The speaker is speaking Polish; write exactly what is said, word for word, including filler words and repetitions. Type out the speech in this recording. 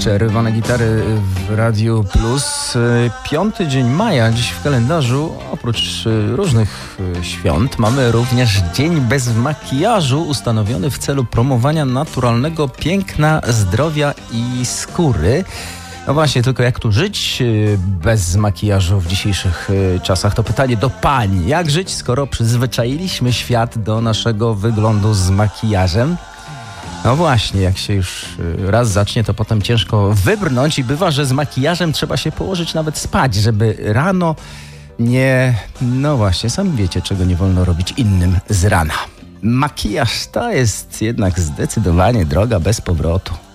Przerywane gitary w Radiu Plus. Piąty dzień maja dziś w kalendarzu. Oprócz różnych świąt mamy również Dzień bez makijażu, ustanowiony w celu promowania naturalnego piękna, zdrowia i skóry. No właśnie, tylko jak tu żyć bez makijażu w dzisiejszych czasach? To pytanie do pań. Jak żyć, skoro przyzwyczailiśmy świat do naszego wyglądu z makijażem? No właśnie, jak się już raz zacznie, to potem ciężko wybrnąć i bywa, że z makijażem trzeba się położyć nawet spać, żeby rano nie... No właśnie, sami wiecie, czego nie wolno robić innym z rana. Makijaż to jest jednak zdecydowanie droga bez powrotu.